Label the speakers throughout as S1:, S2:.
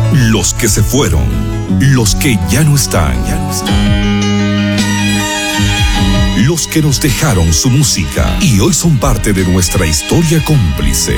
S1: Los que se fueron, los que ya no están, los que nos dejaron su música y hoy son parte de nuestra historia cómplice.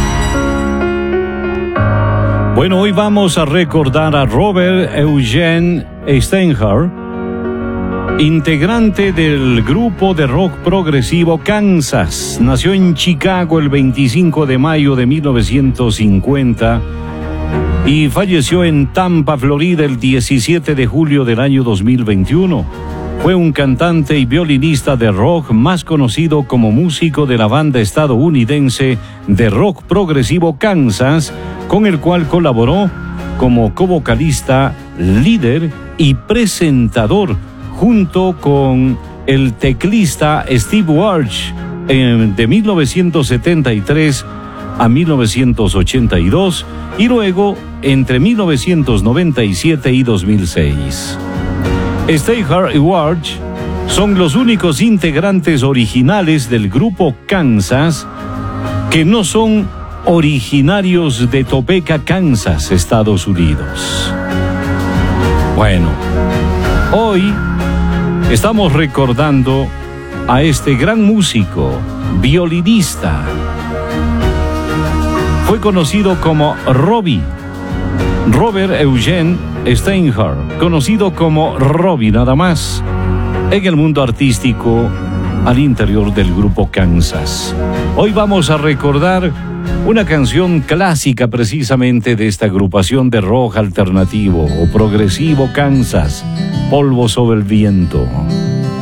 S2: Bueno, hoy vamos a recordar a Robert Eugene Steinhardt, integrante del grupo de rock progresivo Kansas. Nació en Chicago el 25 de mayo de 1950 y falleció en Tampa, Florida, el 17 de julio del año 2021. Fue un cantante y violinista de rock más conocido como músico de la banda estadounidense de rock progresivo Kansas, con el cual colaboró como co-vocalista, líder y presentador, junto con el teclista Steve Walsh, de 1973 a 1982, y luego entre 1997 y 2006. Steinhardt y Walsh son los únicos integrantes originales del grupo Kansas que no son originarios de Topeka, Kansas, Estados Unidos. Bueno, hoy estamos recordando a este gran músico, violinista. Fue conocido como Robert Eugene Steinhardt, conocido como Robbie nada más, en el mundo artístico al interior del grupo Kansas. Hoy vamos a recordar una canción clásica precisamente de esta agrupación de rock alternativo o progresivo Kansas, Polvo sobre el viento.